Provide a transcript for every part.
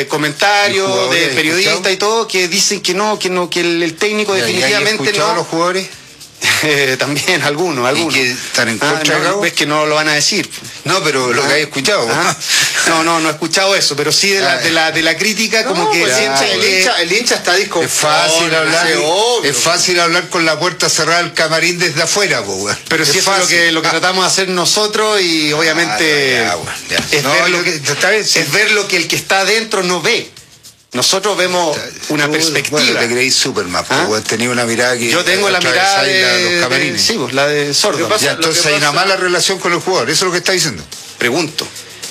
comentarios de periodistas y todo que dicen que que el técnico definitivamente no. ¿Los jugadores? También algunos. ¿Y que están en contra no, ves que no lo van a decir. No, pero lo que hay escuchado. No he escuchado eso, pero sí de la crítica, como que el hincha está disco. Es fácil hablar con la puerta cerrada del camarín desde afuera, pero sí eso es lo que tratamos de hacer nosotros, y obviamente es ver lo que el que está adentro no ve. Nosotros vemos una perspectiva. Bueno, te creéis Superman, tenía una mirada que... Yo tengo la mirada los camarines. Sí, la de sordo. Entonces hay una mala relación con los jugadores, eso es lo que está diciendo. Pregunto.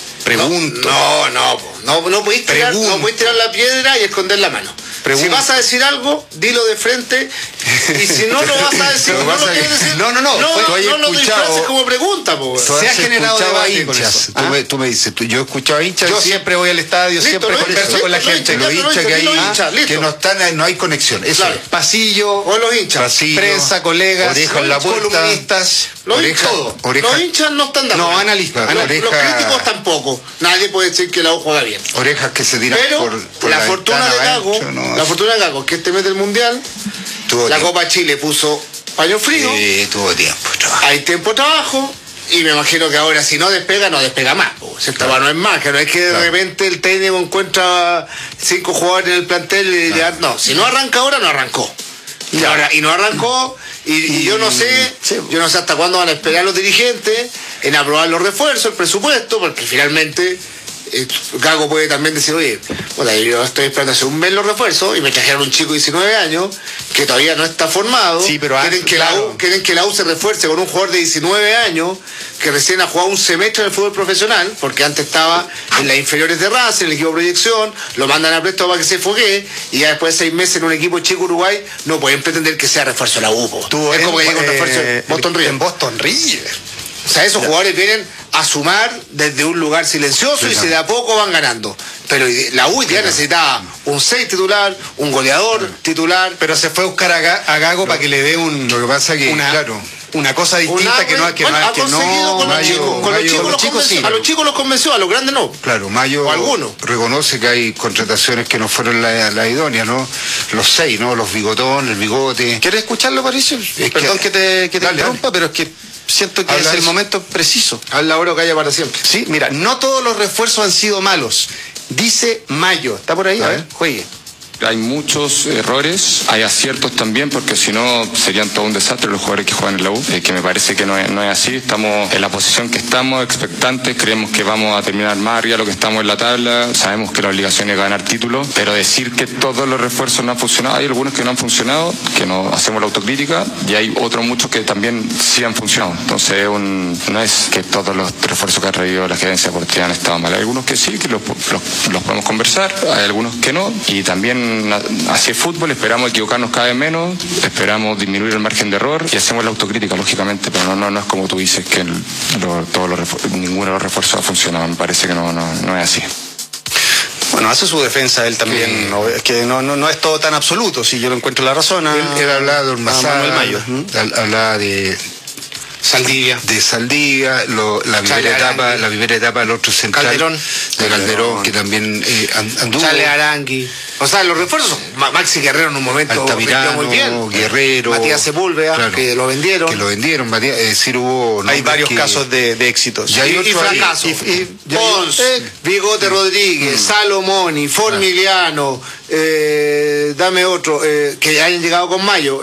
No podéis tirar la piedra y esconder la mano. Si vas a decir algo, dilo de frente, y si no lo vas a decir, no lo disfraces como pregunta, se ha generado debate con eso. Tú me dices, yo he escuchado hinchas. Yo siempre voy al estadio, siempre converso con la gente. Los hinchas que no hay conexión. Eso es. Pasillo, o los hinchas, prensa, colegas, oreja en la puerta, columnistas, los hinchas no están de acuerdo. No, analistas. Los críticos tampoco. Nadie puede decir que la U juega bien. Orejas que se tiran por la fortuna de Gago. La fortuna de Gago, que este mes del Mundial, la Copa Chile puso paño frío. Tuvo tiempo de trabajo. Hay tiempo de trabajo, y me imagino que ahora si no despega más. No es más, que no es que de repente el técnico encuentra 5 jugadores en el plantel y no, si no arranca ahora, no arrancó. Y no arrancó, y yo no sé hasta cuándo van a esperar los dirigentes en aprobar los refuerzos, el presupuesto, porque finalmente Gago puede también decir, oye, yo estoy esperando hace un mes los refuerzos y me trajeron un chico de 19 años que todavía no está formado. Sí, pero quieren que la U se refuerce con un jugador de 19 años que recién ha jugado un semestre en el fútbol profesional, porque antes estaba en las inferiores de Racing, en el equipo de proyección, lo mandan a préstamo para que se foguee, y ya después de 6 meses en un equipo chico Uruguay no pueden pretender que sea refuerzo de la U. Es como que llega un refuerzo en Boston River. O sea, esos jugadores vienen a sumar desde un lugar silencioso, y si de a poco van ganando. Pero la U ya necesitaba un 6 titular, un goleador titular. Pero se fue a buscar a Gago para que le dé lo que pasa que, una cosa distinta a los chicos los convenció, a los grandes no. Claro, Mayo reconoce que hay contrataciones que no fueron la idónea, ¿no? Los 6, ¿no? Los bigotón, el bigote. ¿Quieres escucharlo, Patricio? Perdón que te interrumpa, pero es que siento que es el momento preciso. Habla ahora o calla para siempre. Sí, mira, no todos los refuerzos han sido malos. Dice Mayo. ¿Está por ahí? A ver, juegue. Hay muchos errores, hay aciertos también, porque si no serían todo un desastre los jugadores que juegan en la U, que me parece que no es así. Estamos en la posición que estamos, expectantes, creemos que vamos a terminar más arriba de lo que estamos en la tabla, sabemos que la obligación es ganar títulos, pero decir que todos los refuerzos no han funcionado, hay algunos que no han funcionado, que no hacemos la autocrítica, y hay otros muchos que también sí han funcionado. Entonces no es que todos los refuerzos que ha traído la gerencia deportiva han estado mal, hay algunos que sí, que los podemos conversar, hay algunos que no, y también así es fútbol, esperamos equivocarnos cada vez menos, esperamos disminuir el margen de error y hacemos la autocrítica, lógicamente, pero no es como tú dices que ninguno de los refuerzos ha funcionado, me parece que no es así. Bueno, hace su defensa él también, es que no es todo tan absoluto, si yo lo encuentro la razón. Él hablaba de Ormazábal, hablaba de Saldivia. De Saldivia, la primera etapa del otro central. Calderón, que también anduvo. Chale Arangui. O sea, los refuerzos, Maxi Guerrero en un momento Altamirano, muy bien. Guerrero. Matías Sepúlveda, que lo vendieron. Matías, es decir, hubo... Hay varios casos de éxitos. Y fracasos. Pons, Bigote Rodríguez, Salomoni, Formiliano, dame otro, que hayan llegado con Mayo,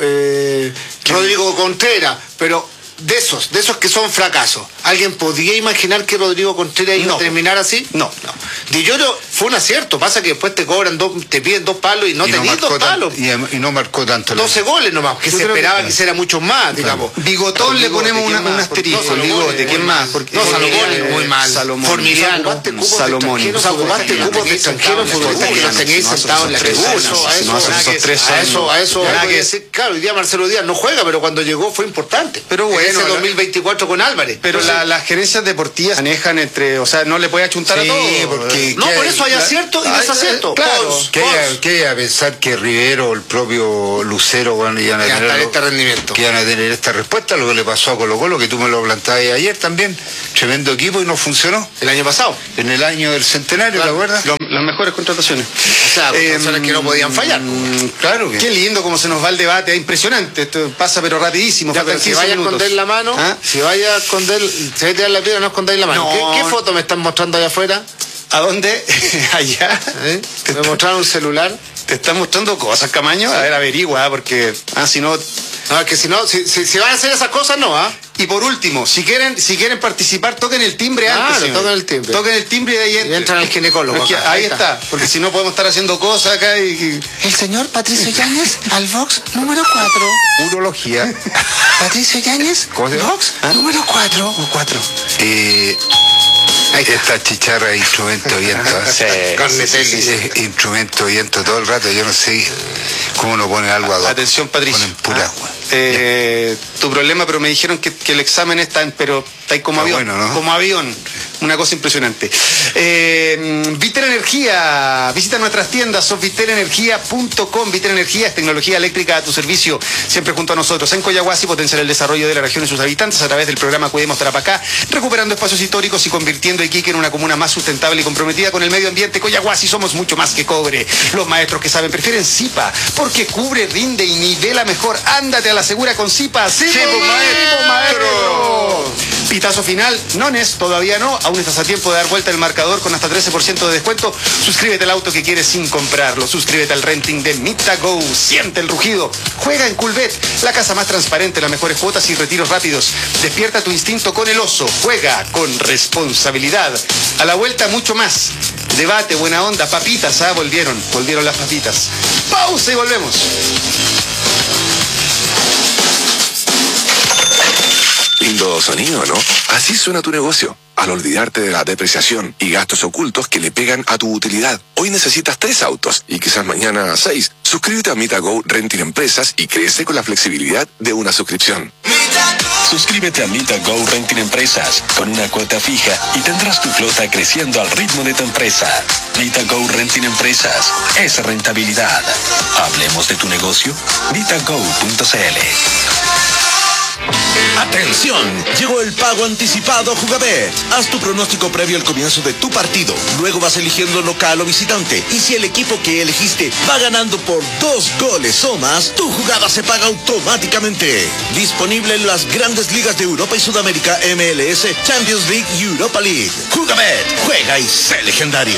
Rodrigo Contreras, pero... De esos que son fracasos, ¿alguien podría imaginar que Rodrigo Contreras iba a terminar así? No. Di Lloro fue un acierto, pasa que después te piden 2 palos y no tenías 2 palos. Y no marcó tanto. 12 goles nomás, que se esperaba que hiciera muchos más, digamos. Bigotón le ponemos un asterisco, Bigote, ¿quién más? Salomón muy mal. Formiliano. Salomón. O sea, ocupaste cupos de extranjeros futbolistas que los teníais sentados en la tribuna. A eso, claro, hoy día Marcelo Díaz no juega, pero cuando llegó fue importante. Pero bueno. aparece 2024 con Álvarez. Pero las gerencias deportivas manejan entre, o sea, no le puede achuntar a todo. Porque no, por eso hay acierto y desacierto. Claro. ¿Qué a pensar que Rivero o el propio Lucero iban a tener este rendimiento? Que iban a tener esta respuesta, lo que le pasó a Colo-Colo, que tú me lo plantabas ayer también. Tremendo equipo y no funcionó. El año pasado. En el año del centenario, ¿te acuerdas? Las mejores contrataciones. O sea, contrataciones que no podían fallar. Claro que. Qué lindo cómo se nos va el debate, es impresionante. Esto pasa pero rapidísimo. Ya, pero si vaya a esconder la mano, si vaya a esconder, si vaya a tirar la piedra, no escondáis la mano. No. ¿Qué foto me están mostrando allá afuera? ¿A dónde? Allá. ¿Me mostraron un celular? ¿Te están mostrando cosas, Camaño? Sí. A ver, averigua, porque si no... No, es que si no, si van a hacer esas cosas, no, Y por último, si quieren participar, toquen el timbre antes. Toquen el timbre. Toquen el timbre y ahí entran al ginecólogo. Ahí está, porque si no podemos estar haciendo cosas acá y... El señor Patricio Yáñez al box número 4. Urología. Patricio Yáñez, box número 4. 4. Esta chicharra es instrumento de viento. Sí. Instrumento de viento todo el rato. Yo no sé cómo uno pone algo a dos. Atención, Patricio. Ponen pura agua. Tu problema, pero me dijeron que el examen está ahí como avión. Bueno, ¿no? Como avión. Una cosa impresionante. Vitel Energía. Visita nuestras tiendas, sofvitelenergia.com. Vitel Energía es tecnología eléctrica a tu servicio, siempre junto a nosotros. En Coyahuasi, potenciar el desarrollo de la región y sus habitantes a través del programa Cuidemos Tarapacá, recuperando espacios históricos y convirtiendo Iquique en una comuna más sustentable y comprometida con el medio ambiente. Coyahuasi, somos mucho más que cobre. Los maestros que saben prefieren Zipa, porque cubre, rinde y nivela mejor. Ándate a la segura con Zipa. ¡Sí, maestro! Pitazo final, nones, todavía no, aún estás a tiempo de dar vuelta el marcador con hasta 13% de descuento. Suscríbete al auto que quieres sin comprarlo, suscríbete al renting de MitaGo, siente el rugido, juega en Coolbet, la casa más transparente, las mejores cuotas y retiros rápidos. Despierta tu instinto con el oso, juega con responsabilidad. A la vuelta mucho más, debate, buena onda, papitas, volvieron las papitas. Pausa y volvemos. Lindo sonido, ¿no? Así suena tu negocio. Al olvidarte de la depreciación y gastos ocultos que le pegan a tu utilidad. Hoy necesitas 3 autos y quizás mañana 6. Suscríbete a MitaGo Renting Empresas y crece con la flexibilidad de una suscripción. Suscríbete a MitaGo Renting Empresas con una cuota fija y tendrás tu flota creciendo al ritmo de tu empresa. MitaGo Renting Empresas es rentabilidad. Hablemos de tu negocio. MitaGo.cl. ¡Atención! Llegó el pago anticipado Jugabet. Haz tu pronóstico previo al comienzo de tu partido. Luego vas eligiendo local o visitante. Y si el equipo que elegiste va ganando por 2 goles o más, tu jugada se paga automáticamente. Disponible en las grandes ligas de Europa y Sudamérica, MLS, Champions League y Europa League. Jugabet, juega y sé legendario.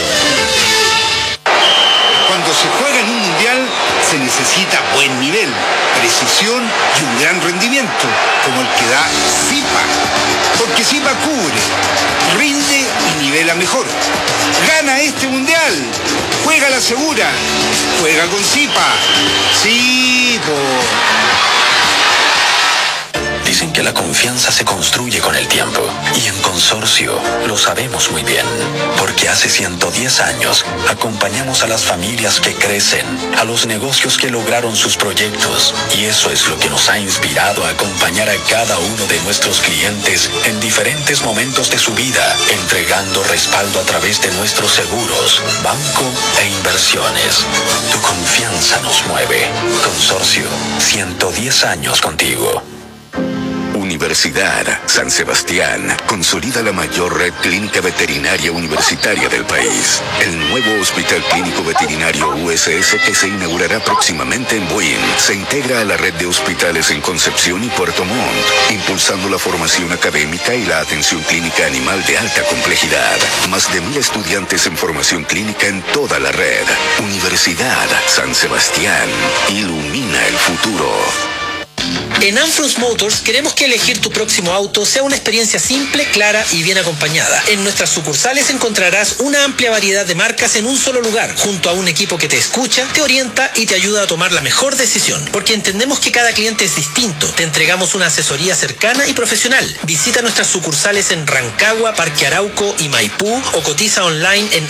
Cuando se juega en un mundial se necesita buen nivel, precisión y un gran rendimiento, como el que da Zipa. Porque Zipa cubre, rinde y nivela mejor. Gana este mundial, juega la segura, juega con Zipa. Sí, Dicen que la confianza se construye con el tiempo. Y en Consorcio lo sabemos muy bien. Porque hace 110 años acompañamos a las familias que crecen, a los negocios que lograron sus proyectos. Y eso es lo que nos ha inspirado a acompañar a cada uno de nuestros clientes en diferentes momentos de su vida, entregando respaldo a través de nuestros seguros, banco e inversiones. Tu confianza nos mueve. Consorcio, 110 años contigo. Universidad San Sebastián consolida la mayor red clínica veterinaria universitaria del país. El nuevo Hospital Clínico Veterinario USS, que se inaugurará próximamente en Buin, se integra a la red de hospitales en Concepción y Puerto Montt, impulsando la formación académica y la atención clínica animal de alta complejidad. Más de 1000 estudiantes en formación clínica en toda la red. Universidad San Sebastián ilumina el futuro. En Anfrus Motors queremos que elegir tu próximo auto sea una experiencia simple, clara y bien acompañada. En nuestras sucursales encontrarás una amplia variedad de marcas en un solo lugar, junto a un equipo que te escucha, te orienta y te ayuda a tomar la mejor decisión. Porque entendemos que cada cliente es distinto. Te entregamos una asesoría cercana y profesional. Visita nuestras sucursales en Rancagua, Parque Arauco y Maipú o cotiza online en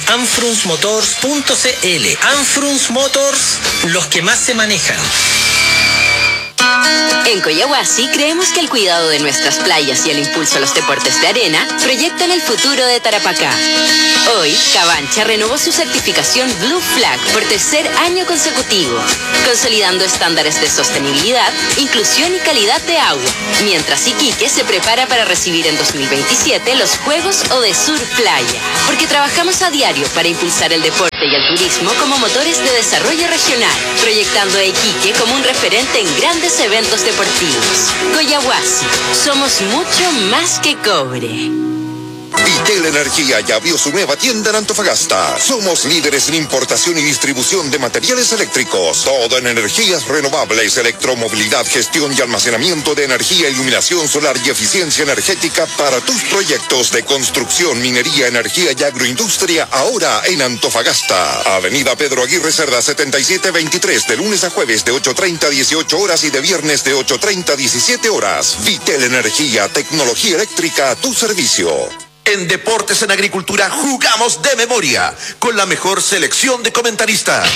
anfrusmotors.cl. Anfrus Motors, los que más se manejan. En Coyahuasi creemos que el cuidado de nuestras playas y el impulso a los deportes de arena proyectan el futuro de Tarapacá. Hoy, Cabancha renovó su certificación Blue Flag por tercer año consecutivo, consolidando estándares de sostenibilidad, inclusión y calidad de agua, mientras Iquique se prepara para recibir en 2027 los Juegos Odesur Playa, porque trabajamos a diario para impulsar el deporte y el turismo como motores de desarrollo regional, proyectando a Iquique como un referente en grandes eventos deportivos. Coyahuasi, somos mucho más que cobre. Vitel Energía ya abrió su nueva tienda en Antofagasta. Somos líderes en importación y distribución de materiales eléctricos. Todo en energías renovables, electromovilidad, gestión y almacenamiento de energía, iluminación solar y eficiencia energética para tus proyectos de construcción, minería, energía y agroindustria. Ahora en Antofagasta. Avenida Pedro Aguirre Cerda 7723, de lunes a jueves de 8:30 a 18 horas y de viernes de 8:30 a 17 horas. Vitel Energía, tecnología eléctrica a tu servicio. En Deportes en Agricultura jugamos de memoria, con la mejor selección de comentaristas.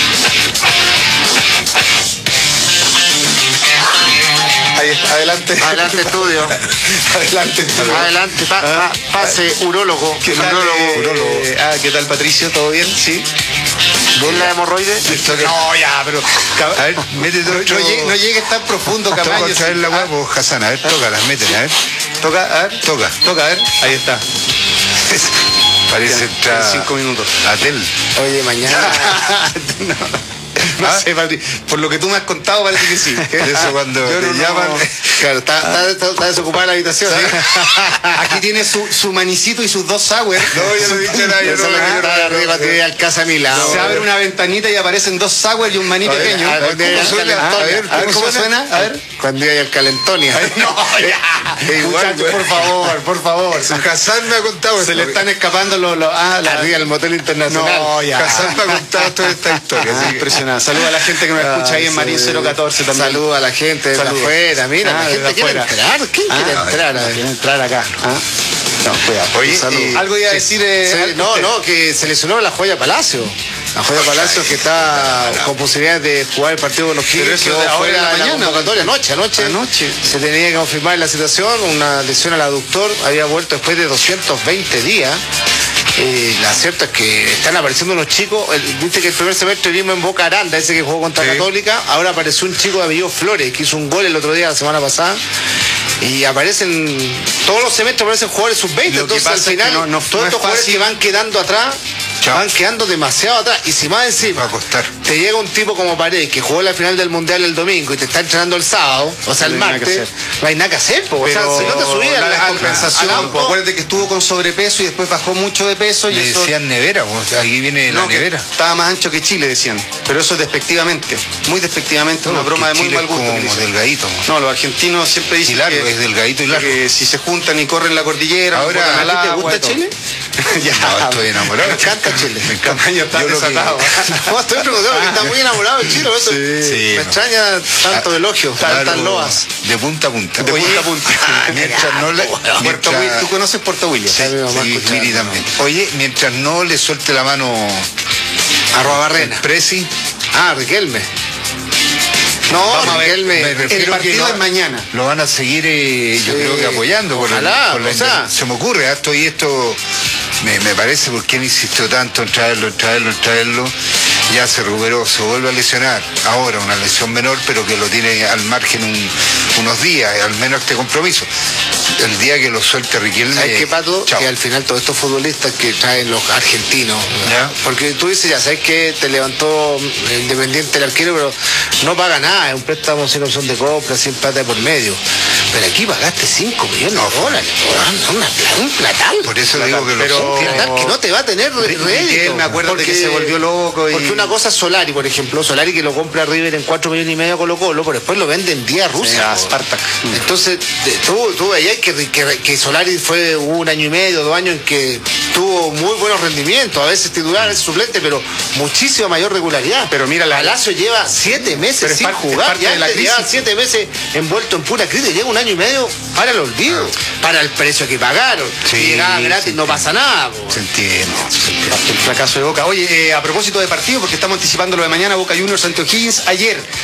Ahí está, adelante. Adelante, estudio. Adelante, estudio. Adelante, pase, urólogo. ¿Qué tal, ¿qué tal, Patricio? ¿Todo bien? ¿Sí? ¿Ven la hemorroide? No, ya, pero... A ver, métete otro... No llegues tan profundo, Camaño. Toca traer la huevo, Hassan. A ver, tócala, métela, a ver. Toca, a ver. Toca, a ver. Ahí está. Parece entrar... 5 minutos. Atel. Oye, mañana... No sé, Patri, por lo que tú me has contado parece que sí. Eso cuando te llaman... Claro, está desocupada la habitación. ¿Sí? Aquí tiene su manicito y sus 2 sour. No, yo no he dicho nada. Yo no está arriba, tiene al casa a mi lado. Se abre una ventanita y aparecen 2 sour y un maní pequeño. A ver, ¿cómo suena? A ver. Cuando hay el Calentonia. No, ya. Muchachos, por favor. Hassan me ha contado Se le están escapando arriba del motel internacional. No, ya. Hassan me ha contado toda esta historia. Impresionante. Saludos a la gente que nos escucha ahí en Marín 014 también. Saludos a la gente de afuera. Mira, la gente quiere entrar. ¿Quién quiere entrar? Quiere entrar acá. No, cuidado. Oye, algo iba a decir. No, que se lesionó la Joya Palacio. La Joya Palacio que está con posibilidades de jugar el partido con los Kings. Pero eso de ahora en la mañana. Anoche. Se tenía que confirmar la situación. Una lesión al aductor. Había vuelto después de 220 días. La cierta es que están apareciendo unos chicos. Viste que el primer semestre vimos en Boca Aranda, ese que jugó contra Católica. Ahora apareció un chico de apellido Flores, que hizo un gol el otro día, la semana pasada. Y aparecen, todos los semestres aparecen jugadores sub-20. Entonces al final, todos estos jugadores que van quedando atrás, van quedando demasiado atrás. Y si más encima va a costar. Te llega un tipo como Paredes, que jugó la final del Mundial el domingo y te está entrenando el sábado, o sea, el martes, no hay nada que hacer. O sea, si no te subías a la compensación, acuérdate que estuvo con sobrepeso y después bajó mucho de peso. Le decían nevera, aquí viene la nevera. Estaba más ancho que Chile, decían. Pero eso es despectivamente, muy despectivamente, una broma de muy mal gusto. Como delgadito. No, los argentinos siempre dicen que es delgadito y largo. Que si se juntan y corren la cordillera. Ahora, ¿a ti te gusta Chile? Ya, no, estoy enamorado. Me encanta Chile. Me encanta. Está desatado. No, estoy preguntando porque está muy enamorado de Chile. Eso me extraña tanto elogio, tantas loas. De punta a punta. De punta a punta. Mientras no le... ¿Tú conoces Puerto William? Sí, Miri también. Oye, mientras no le suelte la mano a Robarrena. Presi. Riquelme. No, vamos a ver, el partido es mañana. Lo van a seguir, yo creo que apoyando. Ojalá, se me ocurre, esto me parece, porque él insistió tanto en traerlo. Ya se recuperó, se vuelve a lesionar. Ahora una lesión menor, pero que lo tiene al margen unos días, al menos este compromiso. El día que lo suelte Riquelme... ¿Sabes qué, Pato? Que al final todos estos futbolistas que traen los argentinos, porque tú dices, ya sabes que te levantó Independiente el arquero, pero no paga nada, es un préstamo sin opción de compra, sin plata por medio. Pero aquí pagaste 5 millones de dólares, un platal. Por eso digo que que no te va a tener rédito. Me acuerdo de que se volvió loco. Porque una cosa es Solari, por ejemplo, Solari que lo compra River en 4 millones y medio a Colo-Colo, pero después lo vende en día Rusia. Spartak. Entonces, tú veías que Solari hubo 1 año y medio, 2 años en que tuvo muy buenos rendimientos, a veces titular, a veces suplente, pero muchísima mayor regularidad. Pero mira, Palacio lleva 7 meses sin jugar, y antes lleva 7 meses envuelto en pura crisis, llega 1 año y medio para el olvido, para el precio que pagaron. Si llegaba gratis no pasa nada. Se entiende. El fracaso de Boca. Oye, a propósito de partido, porque estamos anticipando lo de mañana, Boca Juniors ante O'Higgins. Ayer,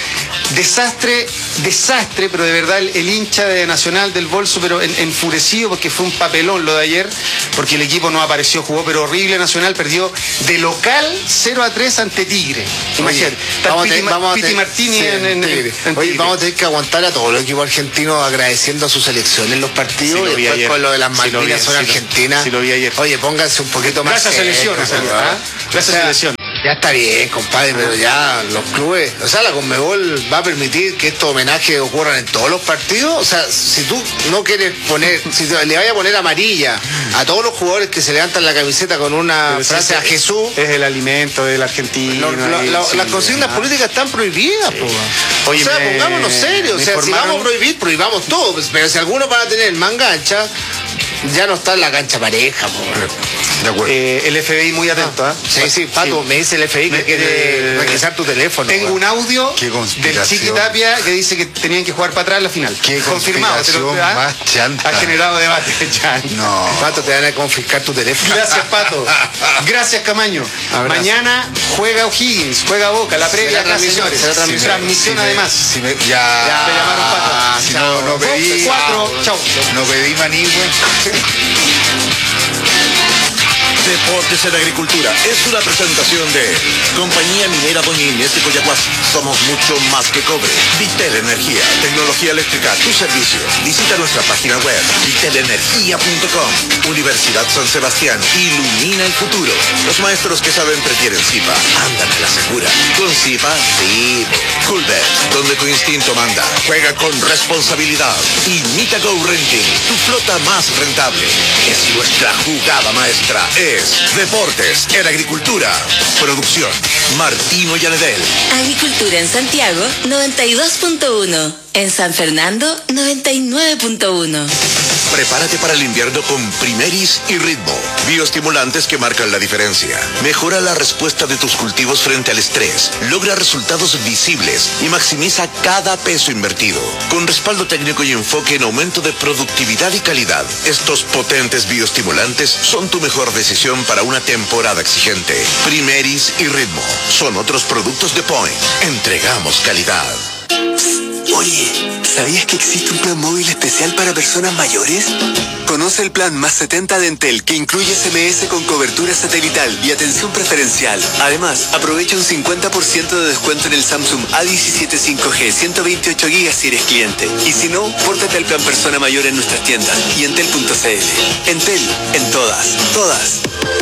Desastre, pero de verdad el hincha de Nacional del bolso, pero enfurecido porque fue un papelón lo de ayer, porque el equipo no apareció, jugó, pero horrible. Nacional perdió de local 0-3 ante Tigre. Imagínate, Piti Martini en Tigre. Oye, vamos a tener que aguantar a todos los equipos argentinos agradeciendo a su selección en los partidos, y después con lo de las Malvinas son argentinas. Sí, lo vi ayer. Oye, pónganse un poquito más. Gracias selección. Gracias selección. Ya está bien, compadre, pero ya los clubes, o sea, la Conmebol va a permitir que estos homenajes ocurran en todos los partidos. O sea, si tú no quieres poner, si le vayas a poner amarilla a todos los jugadores que se levantan la camiseta con una frase a Jesús, es el alimento del argentino. Las consignas políticas están prohibidas, sí. Oye, o sea, pongámonos serios. O sea, si vamos a prohibir, prohibamos todo. Pero si algunos van a tener manga ancha, ya no está en la cancha pareja, De acuerdo. El FBI muy atento, ¿eh? Sí, Pato, me dice el FBI que quiere requisar tu teléfono. Tengo un audio del Chiqui Tapia que dice que tenían que jugar para atrás en la final. Confirmado. Más chanta. Ha generado debate. No. Pato, te van a confiscar tu teléfono. Gracias, Pato. Gracias, Camaño. Abrazo. Mañana juega O'Higgins, juega Boca, la previa acá, señores. Transmisión además. Me te llamaron, Pato. Si no pedí. 4, chau. No pedí maní, güey. Deportes en Agricultura es una presentación de Compañía Minera Doña Inés de Coyahuasi. Somos mucho más que cobre. Vitel Energía, tecnología eléctrica a tu servicio. Visita nuestra página web vitelenergia.com. Universidad San Sebastián, ilumina el futuro. Los maestros que saben prefieren Zipa. Andan a la segura. Con Zipa, sí. Coolbet, donde tu instinto manda. Juega con responsabilidad. Y Mitago Renting, tu flota más rentable. Es nuestra jugada maestra. Deportes en Agricultura. Producción Martino Yanedel. Agricultura en Santiago 92.1. En San Fernando 99.1. Prepárate para el invierno con Primeris y Ritmo. Bioestimulantes que marcan la diferencia. Mejora la respuesta de tus cultivos frente al estrés. Logra resultados visibles y maximiza cada peso invertido. Con respaldo técnico y enfoque en aumento de productividad y calidad. Estos potentes bioestimulantes son tu mejor decisión para una temporada exigente. Primeris y Ritmo son otros productos de Point. Entregamos calidad. Oye, ¿sabías que existe un plan móvil especial para personas mayores? Conoce el plan Más 70 de Entel, que incluye SMS con cobertura satelital y atención preferencial. Además, aprovecha un 50% de descuento en el Samsung A17 5G 128 GB si eres cliente. Y si no, pórtate al plan Persona Mayor en nuestras tiendas y entel.cl. Entel, en todas.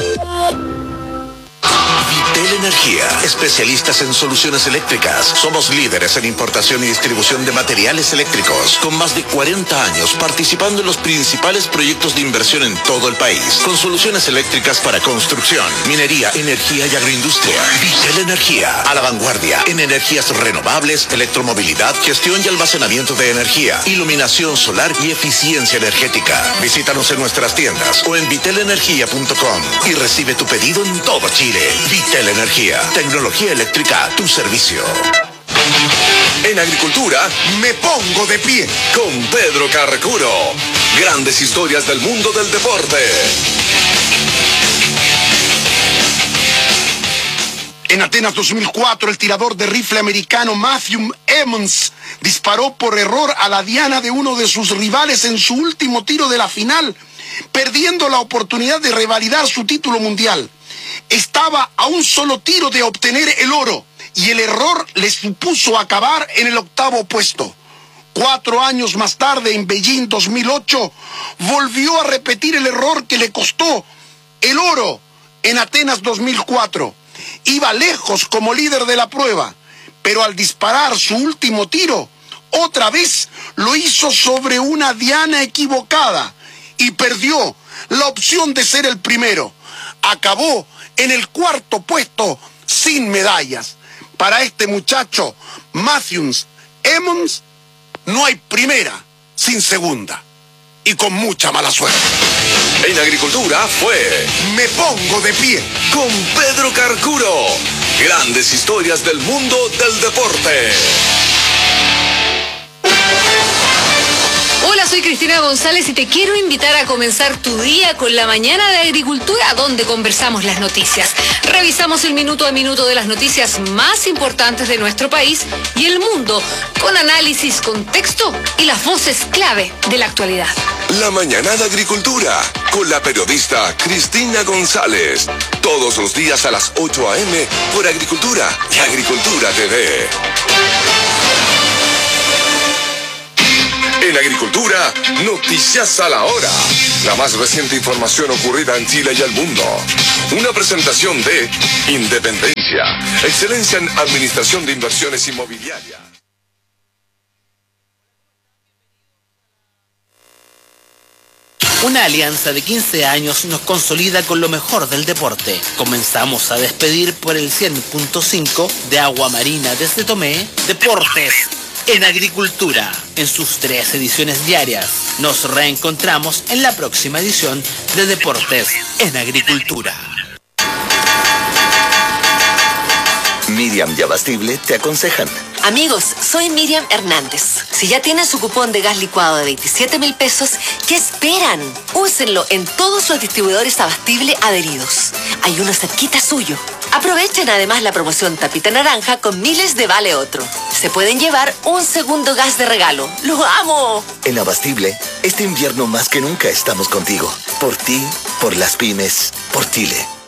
Vitel Energía, especialistas en soluciones eléctricas. Somos líderes en importación y distribución de materiales eléctricos, con más de 40 años participando en los principales proyectos de inversión en todo el país, con soluciones eléctricas para construcción, minería, energía y agroindustria. Vitel Energía, a la vanguardia en energías renovables, electromovilidad, gestión y almacenamiento de energía, iluminación solar y eficiencia energética. Visítanos en nuestras tiendas o en vitelenergia.com y recibe tu pedido en todo Chile. Vitel Energía, tecnología eléctrica a tu servicio. En Agricultura me pongo de pie con Pedro Carcuro. Grandes historias del mundo del deporte. En Atenas 2004, el tirador de rifle americano Matthew Emmons disparó por error a la diana de uno de sus rivales en su último tiro de la final, perdiendo la oportunidad de revalidar su título mundial. Estaba a un solo tiro de obtener el oro y el error le supuso acabar en el 8º puesto. 4 años más tarde, en Beijing 2008, volvió a repetir el error que le costó el oro en Atenas 2004. Iba lejos como líder de la prueba, pero al disparar su último tiro, otra vez lo hizo sobre una diana equivocada y perdió la opción de ser el primero. Acabó en el 4º puesto sin medallas. Para este muchacho, Matthew Emmons, no hay primera sin segunda. Y con mucha mala suerte. En Agricultura fue Me Pongo de Pie con Pedro Carcuro. Grandes historias del mundo del deporte. Hola, soy soy Cristina González y te quiero invitar a comenzar tu día con la mañana de Agricultura, donde conversamos las noticias. Revisamos el minuto a minuto de las noticias más importantes de nuestro país y el mundo, con análisis, contexto y las voces clave de la actualidad. La mañana de Agricultura, con la periodista Cristina González. Todos los días a las 8 a.m. por Agricultura y Agricultura TV. En Agricultura, noticias a la hora. La más reciente información ocurrida en Chile y el mundo. Una presentación de Independencia, excelencia en administración de inversiones inmobiliarias. Una alianza de 15 años nos consolida con lo mejor del deporte. Comenzamos a despedir por el 100.5 de Agua Marina desde Tomé, Deportes en Agricultura, en sus 3 ediciones diarias. Nos reencontramos en la próxima edición de Deportes en Agricultura. Miriam y Abastible te aconsejan. Amigos, soy Miriam Hernández. Si ya tienen su cupón de gas licuado de 27.000 pesos, ¿qué esperan? Úsenlo en todos los distribuidores Abastible adheridos. Hay uno cerquita suyo. Aprovechen además la promoción Tapita Naranja con miles de vale otro. Se pueden llevar un segundo gas de regalo. ¡Lo amo! En Abastible, este invierno más que nunca estamos contigo. Por ti, por las pymes, por Chile.